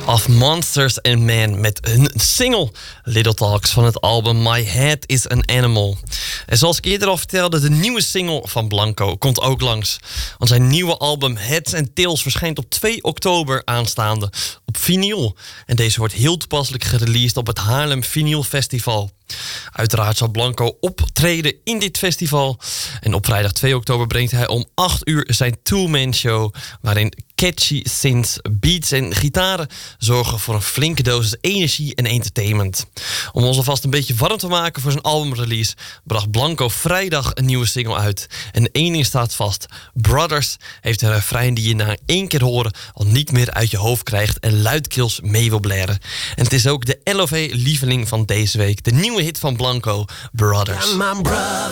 Of Monsters and Men met hun single Little Talks van het album My Head is an Animal. En zoals ik eerder al vertelde, de nieuwe single van Blanco komt ook langs. Want zijn nieuwe album Heads and Tails verschijnt op 2 oktober aanstaande op vinyl. En deze wordt heel toepasselijk gereleased op het Haarlem Vinyl Festival. Uiteraard zal Blanco optreden in dit festival. En op vrijdag 2 oktober brengt hij om 8 uur zijn two-man show, waarin catchy synths, beats en gitaren zorgen voor een flinke dosis energie en entertainment. Om ons alvast een beetje warm te maken voor zijn albumrelease bracht Blanco vrijdag een nieuwe single uit. En één ding staat vast: Brothers heeft een refrein die je na 1 keer horen al niet meer uit je hoofd krijgt en luidkeels mee wil blaren. En het is ook de LOV-lieveling van deze week, de nieuwe hit van Blanco, Brothers.